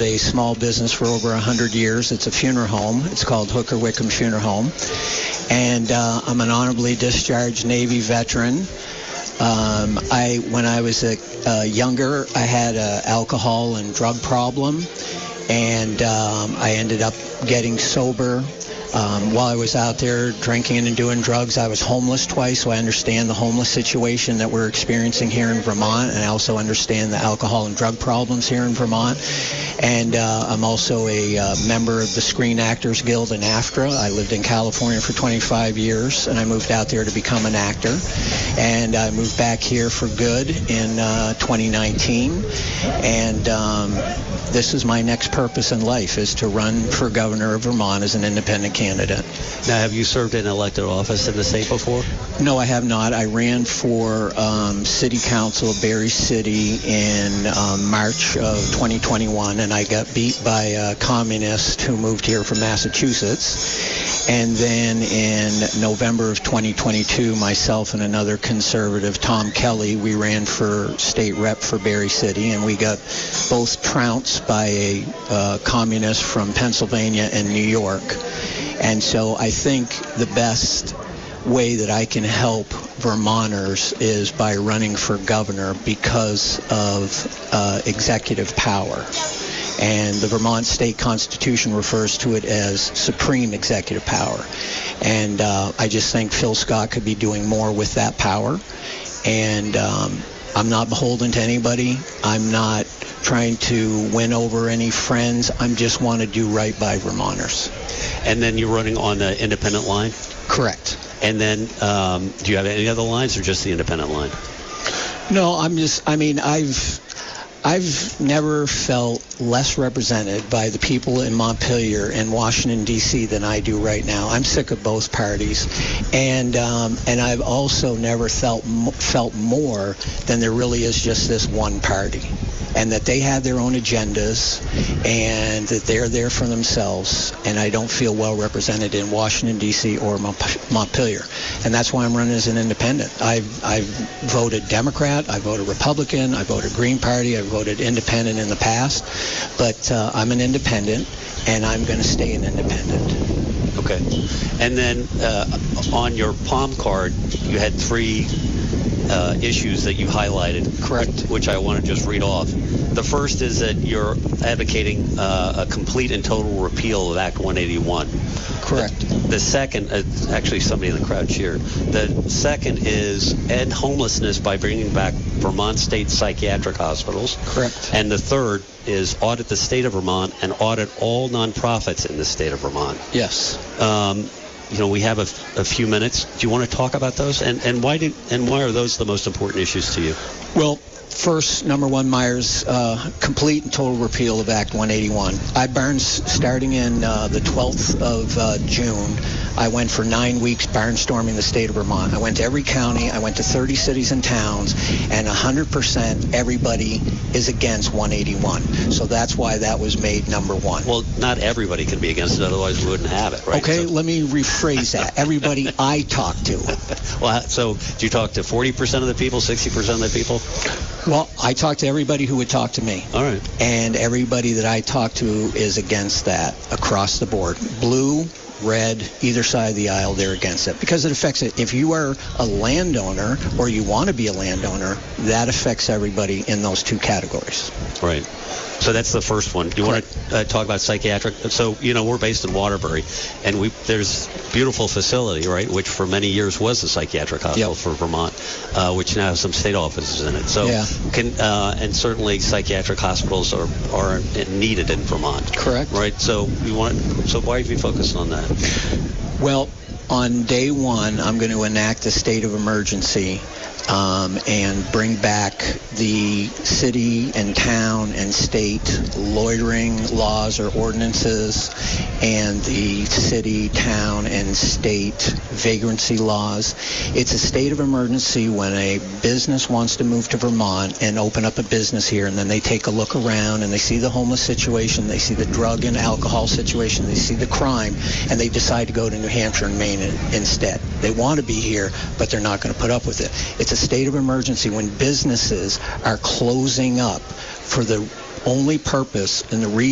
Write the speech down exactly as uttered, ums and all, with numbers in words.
owned a small business for over one hundred years. It's a funeral home. It's called Hooker Wickham Funeral Home. And uh, I'm an honorably discharged Navy veteran. Um, I, when I was a, uh, younger, I had an alcohol and drug problem, and um, I ended up getting sober. Um, while I was out there drinking and doing drugs, I was homeless twice, so I understand the homeless situation that we're experiencing here in Vermont, and I also understand the alcohol and drug problems here in Vermont. And uh, I'm also a uh, member of the Screen Actors Guild in AFTRA. I lived in California for twenty-five years, and I moved out there to become an actor. And I moved back here for good in uh, twenty nineteen. And um, this is my next purpose in life, is to run for governor of Vermont as an independent candidate. Now, have you served in elected office in the state before? No, I have not. I ran for um, City Council of Barre City in um, March of twenty twenty-one, and I got beat by a communist who moved here from Massachusetts. And then in November of twenty twenty-two, myself and another conservative, Tom Kelly, we ran for state rep for Barre City, and we got both trounced by a uh, communist from Pennsylvania and New York. And so I think the best way that I can help Vermonters is by running for governor because of uh, executive power. And the Vermont state constitution refers to it as supreme executive power. And uh, I just think Phil Scott could be doing more with that power. And um, I'm not beholden to anybody. I'm not trying to win over any friends. I just want to do right by Vermonters. And then you're running on the independent line? Correct. And then um, do you have any other lines or just the independent line? No, I'm just, I mean, I've... I've never felt less represented by the people in Montpelier and Washington, D C than I do right now. I'm sick of both parties. And um, and I've also never felt felt more than there really is just this one party. And that they have their own agendas and that they're there for themselves. And I don't feel well represented in Washington, D C or Montpelier. And that's why I'm running as an independent. I've, I've voted Democrat, I voted Republican, I voted Green Party, I voted independent in the past. But uh, I'm an independent, and I'm going to stay an independent. Okay. And then uh, on your palm card, you had three uh, issues that you highlighted. Correct. Which I want to just read off. The first is that you're advocating uh, a complete and total repeal of Act one eighty-one. Correct. The, the second, uh, actually somebody in the crowd cheered. The second is end homelessness by bringing back Vermont state psychiatric hospitals. Correct. And the third is audit the state of Vermont and audit all nonprofits in the state of Vermont. Yes. Um, you know, we have a, a few minutes. Do you want to talk about those? And and why did and why are those the most important issues to you? Well, first, number one, Myers, uh, complete and total repeal of Act one eighty-one. I burned starting in uh, the twelfth of uh, June. I went for nine weeks barnstorming the state of Vermont. I went to every county. I went to thirty cities and towns, and one hundred percent everybody is against one eighty-one. So that's why that was made number one. Well, not everybody can be against it, otherwise we wouldn't have it, right? Okay, so, let me rephrase that. Everybody I talk to. Well, so do you talk to forty percent of the people, sixty percent of the people? Well, I talk to everybody who would talk to me. All right. And everybody that I talk to is against that across the board. Blue, red, either side of the aisle, they're against it because it affects it. If you are a landowner or you want to be a landowner, that affects everybody in those two categories. Right. So that's the first one. Do you Correct. want to uh, talk about psychiatric? So, you know, we're based in Waterbury, and we there's a beautiful facility, right, which for many years was a psychiatric hospital yep. for Vermont, uh, which now has some state offices in it. So, yeah. can uh, and certainly psychiatric hospitals are, are needed in Vermont. Correct. Right. So you want. So why have you focused on that? Well, on day one, I'm going to enact a state of emergency. Um, and bring back the city and town and state loitering laws or ordinances and the city, town, and state vagrancy laws. It's a state of emergency when a business wants to move to Vermont and open up a business here, and then they take a look around and they see the homeless situation, they see the drug and alcohol situation, they see the crime, and they decide to go to New Hampshire and Maine instead. They want to be here, but they're not going to put up with it. It's a state of emergency when businesses are closing up for the only purpose and the reason